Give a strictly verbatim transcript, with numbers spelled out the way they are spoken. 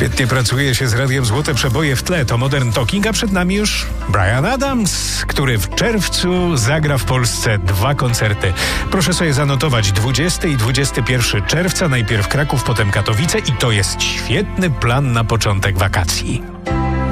Świetnie pracuje się z radiem Złote Przeboje w tle. To Modern Talking, a przed nami już Bryan Adams, który w czerwcu zagra w Polsce dwa koncerty. Proszę sobie zanotować dwudziestego i dwudziestego pierwszego czerwca. Najpierw Kraków, potem Katowice i to jest świetny plan na początek wakacji.